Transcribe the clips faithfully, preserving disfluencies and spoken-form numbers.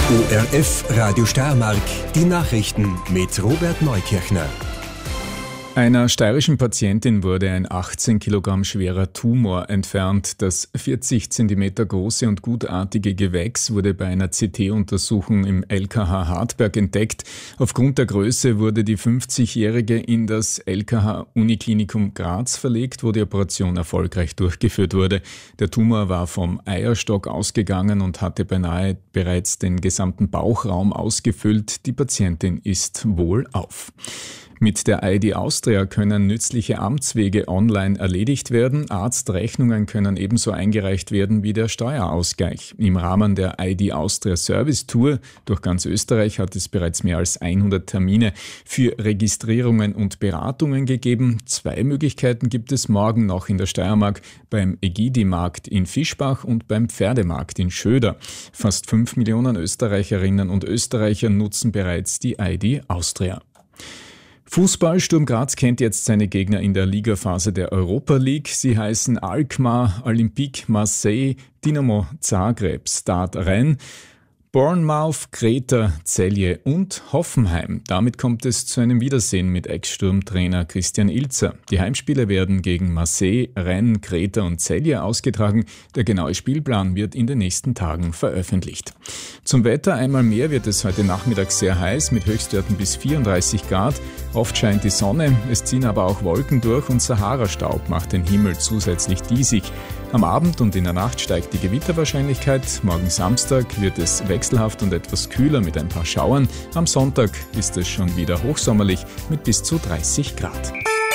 O R F Radio Steiermark, die Nachrichten mit Robert Neukirchner. Einer steirischen Patientin wurde ein achtzehn Kilogramm schwerer Tumor entfernt. Das vierzig Zentimeter große und gutartige Gewächs wurde bei einer C T-Untersuchung im L K H Hartberg entdeckt. Aufgrund der Größe wurde die fünfzigjährige in das L K H-Uniklinikum Graz verlegt, wo die Operation erfolgreich durchgeführt wurde. Der Tumor war vom Eierstock ausgegangen und hatte beinahe bereits den gesamten Bauchraum ausgefüllt. Die Patientin ist wohlauf. Mit der I D Austria können nützliche Amtswege online erledigt werden. Arztrechnungen können ebenso eingereicht werden wie der Steuerausgleich. Im Rahmen der I D Austria Service Tour durch ganz Österreich hat es bereits mehr als hundert Termine für Registrierungen und Beratungen gegeben. Zwei Möglichkeiten gibt es morgen noch in der Steiermark, beim Egidi-Markt in Fischbach und beim Pferdemarkt in Schöder. Fast fünf Millionen Österreicherinnen und Österreicher nutzen bereits die I D Austria. Fußball, Sturm Graz kennt jetzt seine Gegner in der Ligaphase der Europa League. Sie heißen Alkmaar, Olympique Marseille, Dinamo Zagreb, Stade Rennes, Bournemouth, Kreta, Celje und Hoffenheim. Damit kommt es zu einem Wiedersehen mit Ex-Sturmtrainer Christian Ilzer. Die Heimspiele werden gegen Marseille, Rennes, Kreta und Celje ausgetragen. Der genaue Spielplan wird in den nächsten Tagen veröffentlicht. Zum Wetter einmal mehr wird es heute Nachmittag sehr heiß mit Höchstwerten bis vierunddreißig Grad. Oft scheint die Sonne, es ziehen aber auch Wolken durch und Sahara-Staub macht den Himmel zusätzlich diesig. Am Abend und in der Nacht steigt die Gewitterwahrscheinlichkeit. Morgen Samstag wird es wechselhaft und etwas kühler mit ein paar Schauern. Am Sonntag ist es schon wieder hochsommerlich mit bis zu dreißig Grad.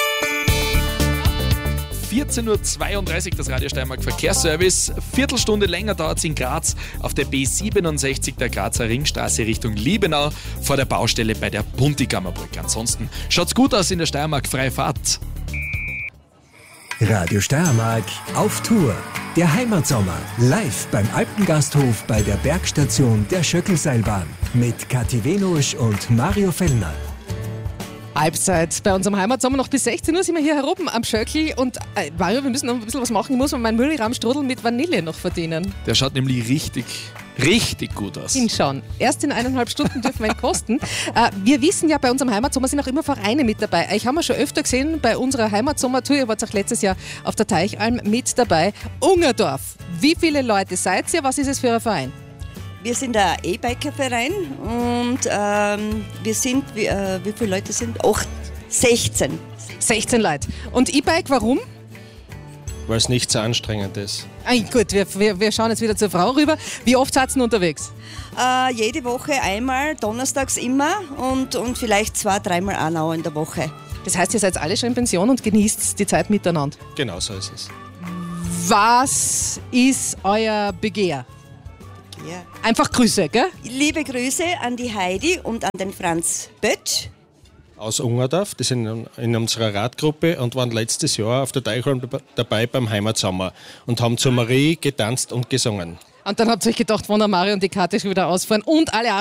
vierzehn Uhr zweiunddreißig, das Radio Steiermark Verkehrsservice. Viertelstunde länger dauert es in Graz auf der B siebenundsechzig der Grazer Ringstraße Richtung Liebenau vor der Baustelle bei der Puntigammerbrücke. Ansonsten schaut's gut aus in der Steiermark Freie Fahrt. Radio Steiermark auf Tour. Der Heimatsommer live beim Alpengasthof bei der Bergstation der Schöckelseilbahn mit Kathi Venusch und Mario Fellner. Halbzeit bei unserem Heimatsommer. Noch bis sechzehn Uhr sind wir hier heroben am Schöckl. Und äh, Mario, wir müssen noch ein bisschen was machen. Ich muss mir meinen Müllrahmstrudel mit Vanille noch verdienen. Der schaut nämlich richtig, richtig gut aus. Hinschauen. Erst in eineinhalb Stunden dürfen wir ihn kosten. Äh, wir wissen ja, bei unserem Heimatsommer sind auch immer Vereine mit dabei. Ich habe mir schon öfter gesehen bei unserer Heimatsommertour, ihr wart auch letztes Jahr auf der Teichalm mit dabei. Ungerdorf. Wie viele Leute seid ihr? Was ist es für ein Verein? Wir sind ein E-Biker-Verein und ähm, wir sind, wie, äh, wie viele Leute sind? Acht, sechzehn. sechzehn Leute. Und E-Bike, warum? Weil es nicht so anstrengend ist. Ah, gut, wir, wir, wir schauen jetzt wieder zur Frau rüber. Wie oft seid ihr denn unterwegs? Äh, jede Woche einmal, donnerstags immer und, und vielleicht zwei, dreimal auch noch in der Woche. Das heißt, ihr seid alle schon in Pension und genießt die Zeit miteinander? Genau so ist es. Was ist euer Begehr? Ja. Einfach Grüße, gell? Liebe Grüße an die Heidi und an den Franz Böttsch. Aus Ungerdorf, die sind in unserer Radgruppe und waren letztes Jahr auf der Teichalm dabei beim Heimatsommer und haben zur Marie getanzt und gesungen. Und dann habt ihr euch gedacht, wann der Mario und die Kathi schon wieder ausfahren und alle